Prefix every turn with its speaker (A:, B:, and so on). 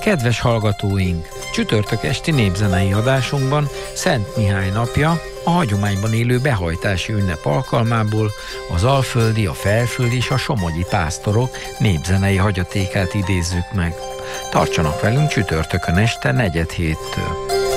A: Kedves hallgatóink! Csütörtök esti népzenei adásunkban Szent Mihály napja, a hagyományban élő behajtási ünnep alkalmából az alföldi, a felföldi és a somogyi pásztorok népzenei hagyatékát idézzük meg. Tartsanak velünk csütörtökön este 4:45-től.